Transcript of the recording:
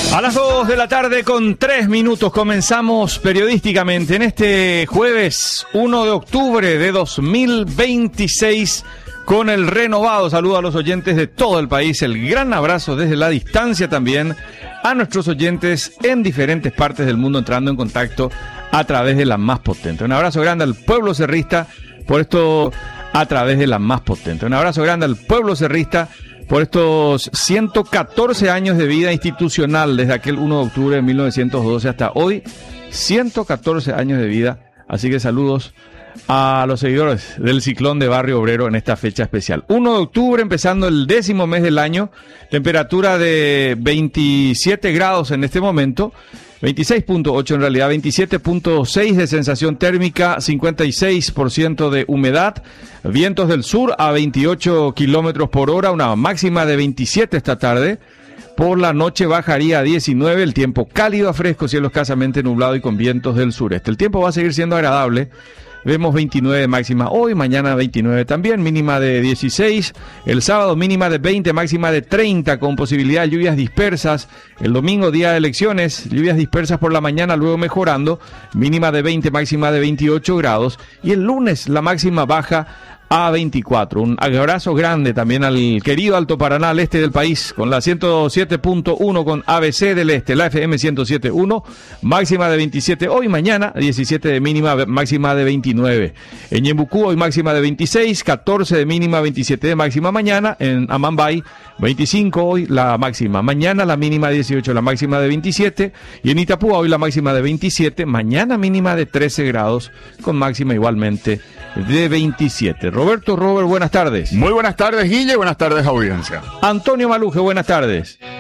A las 2 de la tarde con 3 minutos comenzamos periodísticamente en este jueves 1 de octubre de 2026 con el renovado saludo a los oyentes de todo el país, el gran abrazo desde la distancia también a nuestros oyentes en diferentes partes del mundo entrando en contacto a través de la más potente. Un abrazo grande al pueblo cerrista por esto a través de la más potente. Un abrazo grande al pueblo cerrista por estos 114 años de vida institucional desde aquel 1 de octubre de 1912 hasta hoy. 114 años de vida. Así que saludos a los seguidores del Ciclón de Barrio Obrero en esta fecha especial. 1 de octubre, empezando el 10º mes del año. Temperatura de 27 grados en este momento. 26.8 en realidad, 27.6 de sensación térmica, 56% de humedad, vientos del sur a 28 kilómetros por hora, una máxima de 27 esta tarde. Por la noche bajaría a 19, el tiempo cálido a fresco, cielo escasamente nublado y con vientos del sureste. El tiempo va a seguir siendo agradable. Vemos 29 de máxima hoy, mañana 29 también, mínima de 16, el sábado mínima de 20, máxima de 30 con posibilidad de lluvias dispersas, el domingo día de elecciones, lluvias dispersas por la mañana, luego mejorando, mínima de 20, máxima de 28 grados, y el lunes la máxima baja a 24. Un abrazo grande también al querido Alto Paraná, al este del país, con la 107.1 con ABC del Este, la FM 107.1, máxima de 27 hoy, mañana 17 de mínima, máxima de 29. En Ñembucú hoy máxima de 26, 14 de mínima, 27 de máxima mañana. En Amambay 25 hoy la máxima, mañana la mínima 18, la máxima de 27. Y en Itapúa hoy la máxima de 27, mañana mínima de 13 grados, con máxima igualmente de 27. Robert, buenas tardes. Muy buenas tardes, Guille, buenas tardes, audiencia. Antonio Maluje, buenas tardes.